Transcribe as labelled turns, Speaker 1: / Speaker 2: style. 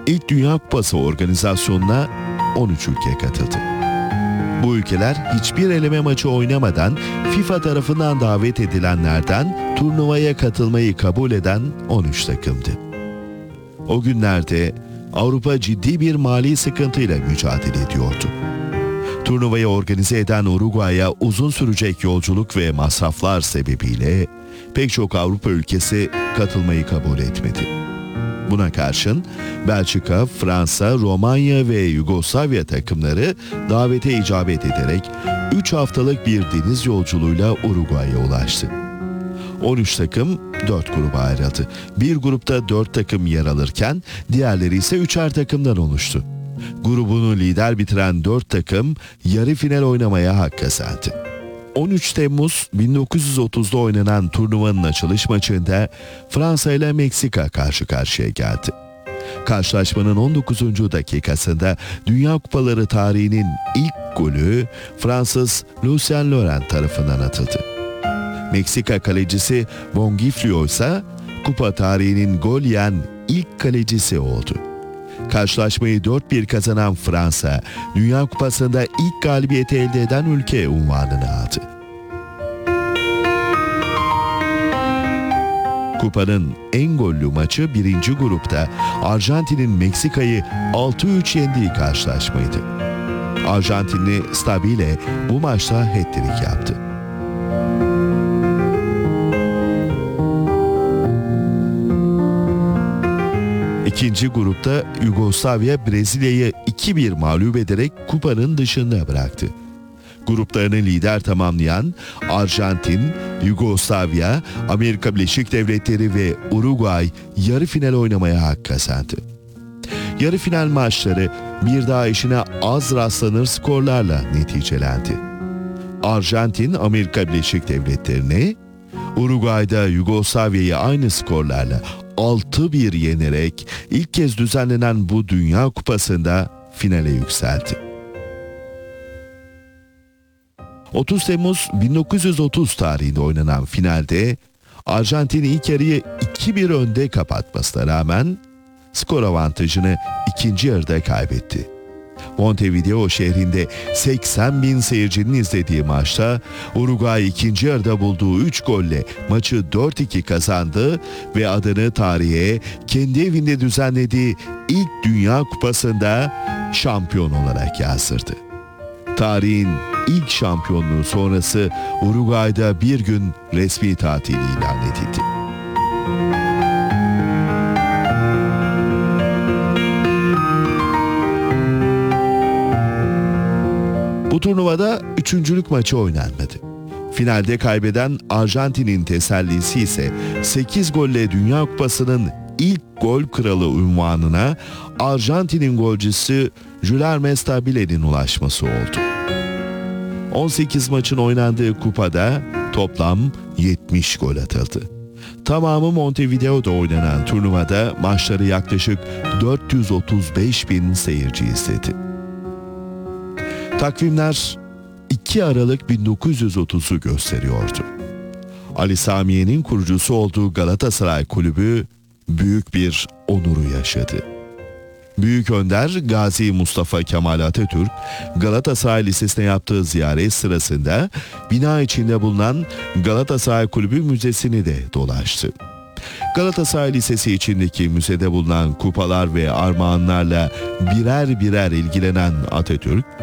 Speaker 1: ilk Dünya Kupası organizasyonuna 13 ülke katıldı. Bu ülkeler hiçbir eleme maçı oynamadan FIFA tarafından davet edilenlerden turnuvaya katılmayı kabul eden 13 takımdı. O günlerde Avrupa ciddi bir mali sıkıntıyla mücadele ediyordu. Turnuvayı organize eden Uruguay'a uzun sürecek yolculuk ve masraflar sebebiyle pek çok Avrupa ülkesi katılmayı kabul etmedi. Buna karşın Belçika, Fransa, Romanya ve Yugoslavya takımları davete icabet ederek 3 haftalık bir deniz yolculuğuyla Uruguay'a ulaştı. 13 takım 4 gruba ayrıldı. Bir grupta 4 takım yer alırken diğerleri ise 3'er takımdan oluştu. Grubunu lider bitiren 4 takım yarı final oynamaya hak kazandı. 13 Temmuz 1930'da oynanan turnuvanın açılış maçında Fransa ile Meksika karşı karşıya geldi. Karşılaşmanın 19. dakikasında Dünya Kupaları tarihinin ilk golü Fransız Lucien Laurent tarafından atıldı. Meksika kalecisi Bonifilio ise kupa tarihinin gol yiyen ilk kalecisi oldu. Karşılaşmayı 4-1 kazanan Fransa, Dünya Kupası'nda ilk galibiyeti elde eden ülke unvanını aldı. Kupanın en gollü maçı birinci grupta Arjantin'in Meksika'yı 6-3 yendiği karşılaşmaydı. Arjantinli Stabile bu maçta hat-trick yaptı. İkinci grupta Yugoslavya Brezilya'yı 2-1 mağlup ederek kupanın dışında bıraktı. Gruplarını lider tamamlayan Arjantin, Yugoslavya, Amerika Birleşik Devletleri ve Uruguay yarı final oynamaya hak kazandı. Yarı final maçları bir daha işine az rastlanır skorlarla neticelendi. Arjantin, Amerika Birleşik Devletleri'ni, Uruguay'da Yugoslavya'yı aynı skorlarla 6-1 yenerek ilk kez düzenlenen bu Dünya Kupası'nda finale yükseldi. 30 Temmuz 1930 tarihinde oynanan finalde Arjantin ilk yarıyı 2-1 önde kapatmasına rağmen skor avantajını ikinci yarıda kaybetti. Montevideo şehrinde 80.000 seyircinin izlediği maçta Uruguay ikinci yarıda bulduğu 3 golle maçı 4-2 kazandı ve adını tarihe kendi evinde düzenlediği ilk Dünya Kupası'nda şampiyon olarak yazdırdı. Tarihin ilk şampiyonluğu sonrası Uruguay'da bir gün resmi tatil ilan edildi. Bu turnuvada üçüncülük maçı oynanmadı. Finalde kaybeden Arjantin'in tesellisi ise 8 golle Dünya Kupası'nın ilk gol kralı unvanına Arjantin'in golcüsü Guilherme Stabile'nin ulaşması oldu. 18 maçın oynandığı kupada toplam 70 gol atıldı. Tamamı Montevideo'da oynanan turnuvada maçları yaklaşık 435.000 seyirci izledi. Takvimler 2 Aralık 1930'u gösteriyordu. Ali Samiye'nin kurucusu olduğu Galatasaray Kulübü büyük bir onuru yaşadı. Büyük Önder Gazi Mustafa Kemal Atatürk, Galatasaray Lisesi'ne yaptığı ziyaret sırasında bina içinde bulunan Galatasaray Kulübü Müzesi'ni de dolaştı. Galatasaray Lisesi içindeki müzede bulunan kupalar ve armağanlarla birer birer ilgilenen Atatürk,